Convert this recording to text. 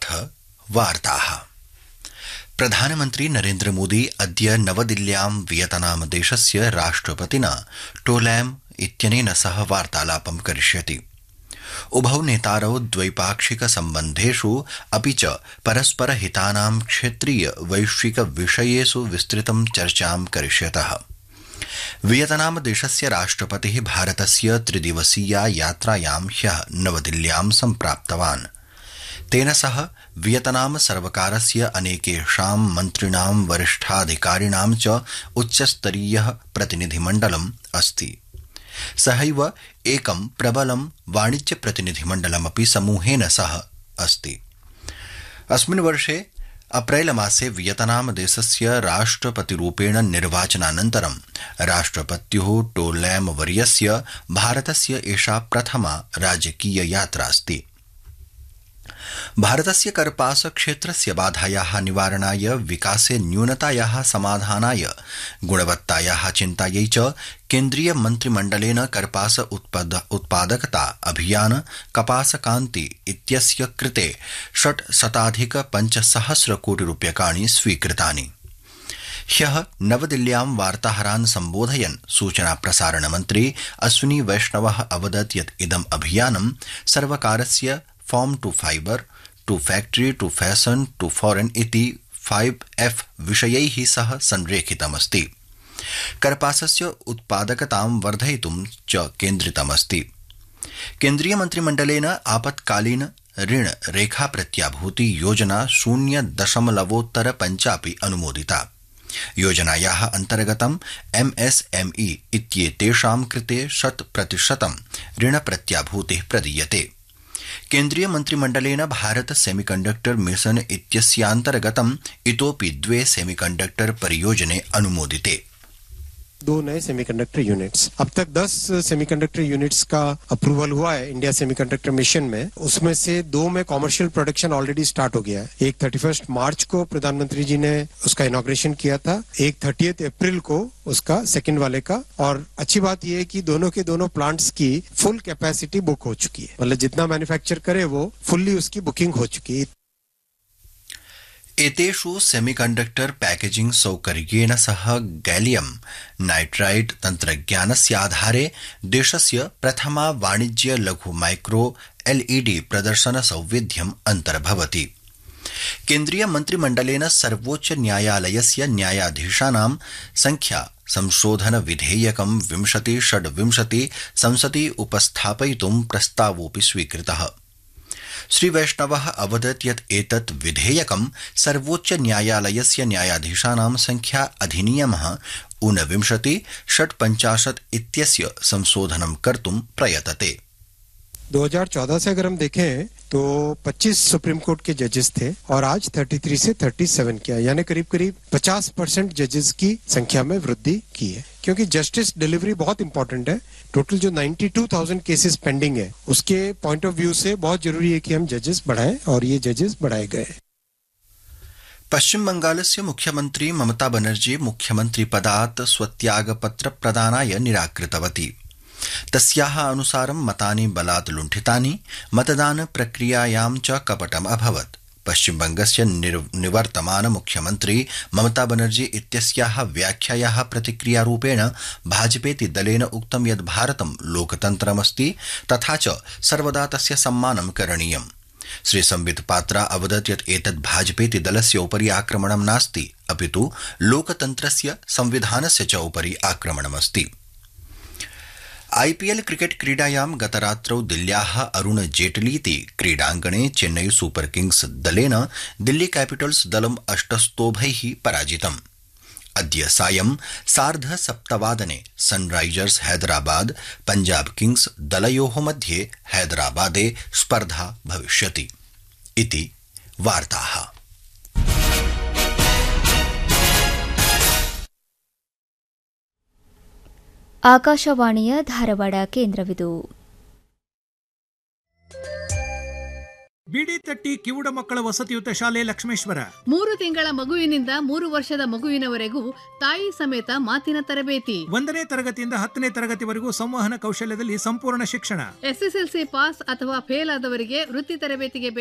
अथ वार्ताः। प्रधानमन्त्री नरेन्द्र मोदी अद्य नवदिल्ल्यां वियतनाम देशस्य राष्ट्रपतिना टोलैम इत्यनेन सह वार्तालापं करिष्यति। उभौ नेतारौ द्वैपाक्षिक सम्बन्धेषु अपि च परस्पर हितानां क्षेत्रीय वैश्विक विषयेषु विस्तृतं चर्चां करिष्यतः। वियतनाम देशस्य राष्ट्रपतिः भारतस्य त्रिदिवसीया यात्रायां ह्यः नवदिल्ल्यां सम्प्राप्तवान्। तेन सह वियतनाम सर्वकारस्य अनेकेषां मन्त्रिणां वरिष्ठाधिकारिणां च उच्चस्तरीयः प्रतिनिधिमण्डलम् अस्ति। सहैव एकं प्रबलं वाणिज्य प्रतिनिधिमण्डलमपि समूहेन सह अस्ति। अस्मिन् वर्षे अप्रैल मासे वियतनाम देशस्य राष्ट्रपतिरूपेण निर्वाचनानन्तरं राष्ट्रपत्युः टोलैम वर्यस्य भारतस्य एषा प्रथमा राजकीय यात्रा अस्ति। भारतस्य कर्पास क्षेत्रस्य बाधायाः निवारणाय, विकासे न्यूनतायाः समाधानाय, गुणवत्तायाः चिन्तायै च केन्द्रीय मन्त्रिमण्डलेन कर्पास उत्पादकता अभियान कपास कान्ति इत्यस्य कृते 600,500 कोटि रूप्यकाणि स्वीकृतानि। ह्यः नवदिल्ल्यां वार्ताहरान् सम्बोधयन् सूचना प्रसारण मन्त्री अश्विनी वैष्णवः अवदत् यत् इदम् अभियानं सर्वकारस्य farm to fibre, to factory, to fashion, to foreign इति 5F विषयैः सह संरेखितमस्ति। कर्पासस्य उत्पादकतां वर्धयितुं च केन्द्रितमस्ति। केन्द्रीय मन्त्रिमण्डलेन आपत्कालीन ऋण रेखा प्रत्याभूति योजना 0.5 अपि अनुमोदिता। योजनायाः अन्तर्गतं MSME इत्येतेषां कृते 100% ऋण प्रत्याभूतिः प्रदीयते। केन्द्रीय मन्त्रिमण्डलेन भारत सेमीकण्डक्टर मिशन इत्यस्यान्तर्गतम् इतोपि 2 सेमीकण्डक्टर परियोजने अनुमोदिते। 2 नए सेमीकंडक्टर यूनिट्स, अब तक 10 सेमीकंडक्टर यूनिट्स का अप्रूवल हुआ है इंडिया सेमीकंडक्टर मिशन में। उसमें से 2 में कॉमर्शियल प्रोडक्शन ऑलरेडी स्टार्ट हो गया है। एक 31 मार्च को प्रधानमंत्री जी ने उसका इनॉग्रेशन किया था, एक 30 अप्रैल को उसका सेकंड वाले का। और अच्छी बात यह है कि दोनों के दोनों प्लांट्स की फुल कैपेसिटी बुक हो चुकी है, मतलब जितना मैन्युफैक्चर करे वो फुल्ली उसकी बुकिंग हो चुकी है। एतेषु सेमीकण्डक्टर पैकेजिंग सौकर्येण सह गैलियम नाइट्राइड तन्त्रज्ञानस्य आधारे देशस्य प्रथमा वाणिज्य लघु माइक्रो LED प्रदर्शन सौविध्यम् अन्तर्भवति। केन्द्रीय मन्त्रिमण्डलेन सर्वोच्च न्यायालयस्य न्यायाधीशानां संख्या संशोधन विधेयकं 2026 संसदि उपस्थापयितुं प्रस्तावोऽपि स्वीकृतः। श्री वैष्णवः अवदत् यत् एतत् विधेयकं सर्वोच्च न्यायालयस्य न्यायाधीशानां संख्या अधिनियमः 49/56 इत्यस्य संशोधनं कर्तुं प्रयतते। 2014 से अगर हम देखें तो 25 सुप्रीम कोर्ट के जजेस थे और आज 33 से 37 किया, यानी करीब 50% जजेस की संख्या में वृद्धि की है। क्योंकि जस्टिस डिलीवरी बहुत इंपॉर्टेंट है। टोटल जो 92,000 केसेस पेंडिंग है उसके पॉइंट ऑफ व्यू से बहुत जरूरी है कि हम जजेस बढ़ाएं, और ये जजेस बढ़ाए गए। पश्चिम बंगालस्य मुख्यमन्त्री ममता बनर्जी मुख्यमन्त्री पदात् स्वत्यागपत्र प्रदानाय निराकृतवती। तस्याः अनुसारं मतानि बलात् लुण्ठितानि, मतदान प्रक्रियायां च कपटम् अभवत्। पश्चिमबंगस्य निवर्तमान मुख्यमन्त्री ममता बनर्जी इत्यस्याः व्याख्यायाः प्रतिक्रियारूपेण भाजपेति दलेन उक्तं यत् भारतं लोकतन्त्रमस्ति, तथा च सर्वदा तस्य सम्मानं करणीयम्। श्री संबित पात्रा अवदत् यत् एतत् भाजपेति दलस्य उपरि आक्रमणं नास्ति, अपितु लोकतन्त्रस्य संविधानस्य च उपरि आक्रमणमस्ति। IPL क्रिकेट क्रीडायां गतरात्रौ दिल्ल्याः अरुण जेटलीति क्रीडाङ्गणे चेन्नई सुपर किंग्स दलेन दिल्ली कैपिटल्स दलम् 8 स्तोभैः पराजितम्। अद्य सायं 7:30 सनराइजर्स हैदराबाद पंजाब किंग्स दलयोः मध्ये हैदराबादे स्पर्धा भविष्यति इति वार्ताः। ಆಕಾಶವಾಣಿಯ ಧಾರವಾಡ ಕೇಂದ್ರವಿದು. ಬಿಡಿ ತಟ್ಟಿ ಕಿವುಡ ಮಕ್ಕಳ ವಸತಿಯುತ ಶಾಲೆ ಲಕ್ಷ್ಮೇಶ್ವರ 3 ತಿಂಗಳ ಮಗುವಿನಿಂದ 3 ವರ್ಷದ ಮಗುವಿನವರೆಗೂ ತಾಯಿ ಸಮೇತ ಮಾತಿನ ತರಬೇತಿ. 1ನೇ ತರಗತಿಯಿಂದ 10ನೇ ತರಗತಿವರೆಗೂ ಸಂವಹನ ಕೌಶಲ್ಯದಲ್ಲಿ ಸಂಪೂರ್ಣ ಶಿಕ್ಷಣ. SSLC ಪಾಸ್ ಅಥವಾ ಫೇಲ್ ಆದವರಿಗೆ ವೃತ್ತಿ ತರಬೇತಿಗೆ